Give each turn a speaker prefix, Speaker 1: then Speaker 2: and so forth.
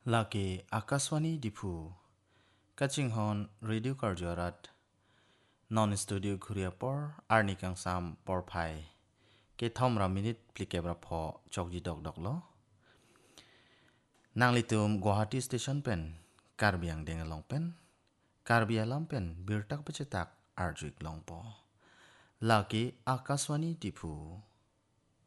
Speaker 1: Laki Akaswani Dipu Kaching Hon Radio Karjorat Non Studio Kuriapor Arni Kang Sam Porpai Ke Thomra Minute Plikebra Pho Chokji Dok Dok Lo Nang Litum Guwahati Station Pen Karbiang Dengalong Pen Karbia Lampen Birtak Pecetak Arjuik Longpo Laki Akaswani Dipu